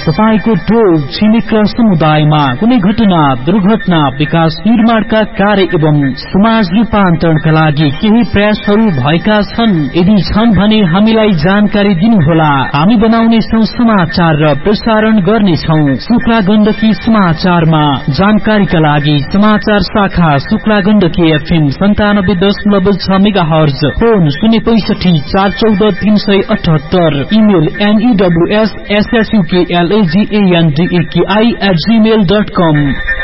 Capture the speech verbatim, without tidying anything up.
तपाईको टोल छिमेक र समुदायमा कुनै घटना दुर्घटना विकास निर्माणका कार्य एवं समाज रूपान्तरणका लागि केही प्रयासहरू भएका छन्। यदि छन् भने हामीलाई जानकारी दिनुहोला। हामी बनाउनेछौं समाचार र प्रसारण गर्नेछौं। शुक्ला गण्डकी समाचारमा जानकारीका लागि समाचार शाखा शुक्ला गण्डकी एफएम सन्तानब्बे दशमलव छ मेगा हर्ज, फोन शून्य पैसठी चार चौध तीन सय अठहत्तर, email एनईडब्ल्यूएस एसएसयूकेएलएजीएनडीएकेआई at Gmail dot com.